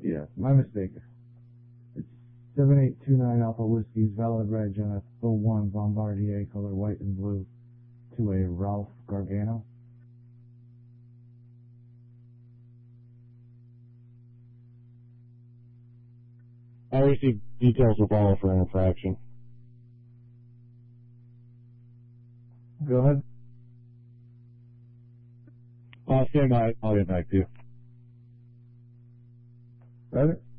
Yeah, my mistake. It's 7829 Alpha Whiskey's valid reg on a 01 Bombardier color white and blue to a Ralph Gargano. I received details will follow for an infraction. Go ahead. Stand by. I'll get back to you. Right.